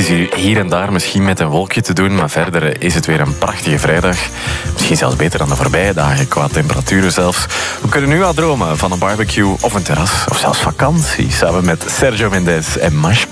is hier en daar misschien met een wolkje te doen, maar verder is het weer een prachtige vrijdag. Misschien zelfs beter dan de voorbije dagen, qua temperaturen zelfs. We kunnen nu al dromen van een barbecue of een terras, of zelfs vakantie, samen met Sergio Mendes en Mash.